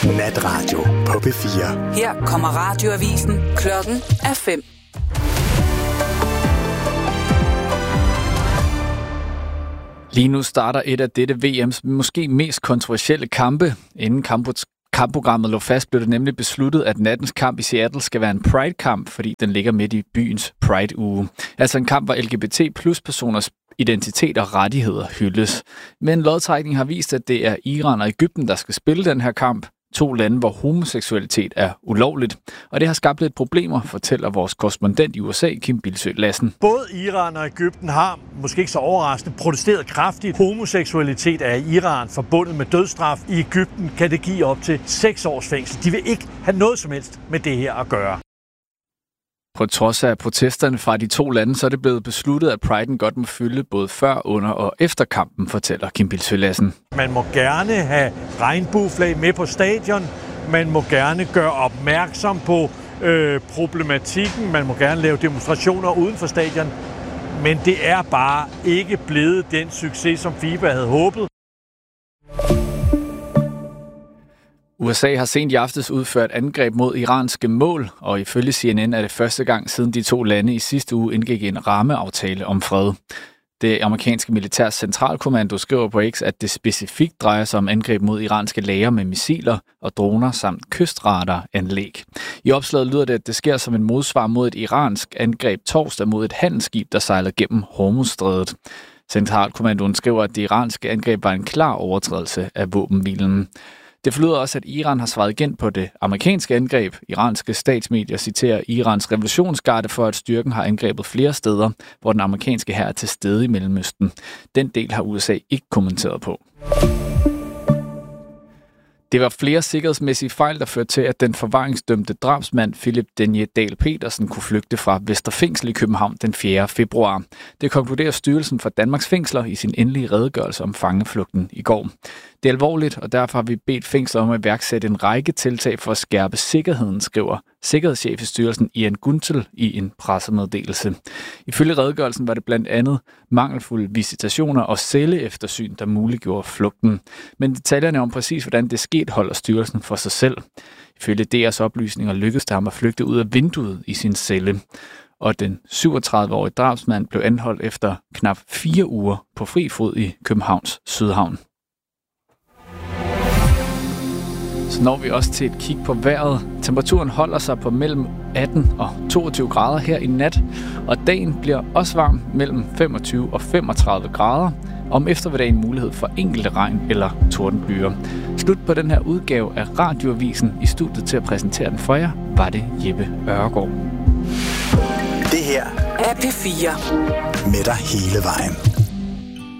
Natradio på P4. Her kommer radioavisen. Klokken er 5. Lige nu starter et af dette VM's måske mest kontroversielle kampe. Inden kampprogrammet lå fast, blev det nemlig besluttet, at nattens kamp i Seattle skal være en Pride-kamp, fordi den ligger midt i byens Pride-uge. Altså en kamp, hvor LGBT plus personers identitet og rettigheder hyldes. Men lodtrækningen har vist, at det er Iran og Egypten, der skal spille den her kamp. 2 lande, hvor homoseksualitet er ulovligt. Og det har skabt lidt problemer, fortæller vores korrespondent i USA, Kim Bildsøe Lassen. Både Iran og Egypten har, måske ikke så overraskende, protesteret kraftigt. Homoseksualitet er i Iran forbundet med dødsstraf. I Egypten kan det give op til 6 års fængsel. De vil ikke have noget som helst med det her at gøre. På trods af protesterne fra de 2 lande, så er det blevet besluttet, at Pride'en godt må fylde både før, under og efter kampen, fortæller Kim Bildsøe Lassen. Man må gerne have regnbueflag med på stadion. Man må gerne gøre opmærksom på problematikken. Man må gerne lave demonstrationer uden for stadion. Men det er bare ikke blevet den succes, som FIFA havde håbet. USA har sent i aftes udført angreb mod iranske mål, og ifølge CNN er det første gang siden de 2 lande i sidste uge indgik en rammeaftale om fred. Det amerikanske militærs centralkommando skriver på X, at det specifikt drejer sig om angreb mod iranske lagre med missiler og droner samt kystradaranlæg. I opslaget lyder det, at det sker som en modsvar mod et iransk angreb torsdag mod et handelsskib, der sejler gennem Hormuzstrædet. Centralkommandoen skriver, at det iranske angreb var en klar overtrædelse af våbenhvilen. Det forlyder også, at Iran har svaret igen på det amerikanske angreb. Iranske statsmedier citerer Irans revolutionsgarde for, at styrken har angrebet flere steder, hvor den amerikanske hær er til stede i Mellemøsten. Den del har USA ikke kommenteret på. Det var flere sikkerhedsmæssige fejl, der førte til, at den forvaringsdømte drabsmand Philip Denje Dahl Petersen kunne flygte fra Vesterfængsel i København den 4. februar. Det konkluderer Styrelsen for Danmarks Fængsler i sin endelige redegørelse om fangeflugten i går. Det er alvorligt, og derfor har vi bedt fængsler om at iværksætte en række tiltag for at skærpe sikkerheden, skriver sikkerhedschef i styrelsen Ian Guntel i en pressemeddelelse. Ifølge redegørelsen var det blandt andet mangelfulde visitationer og celleeftersyn, der muliggjorde flugten. Men detaljerne om præcis, hvordan det skete, holder styrelsen for sig selv. Ifølge DR's oplysninger lykkedes det ham at flygte ud af vinduet i sin celle. Og den 37-årige drabsmand blev anholdt efter knap 4 uger på fri fod i Københavns Sydhavn. Så når vi også til et kig på vejret. Temperaturen holder sig på mellem 18 og 22 grader her i nat, og dagen bliver også varm mellem 25 og 35 grader. Om eftermiddagen mulighed for enkelte regn eller tordenbyer. Slut på den her udgave af Radioavisen. I studiet til at præsentere den for jer var det Jeppe Ørgaard. Det her er P4. Med dig hele vejen.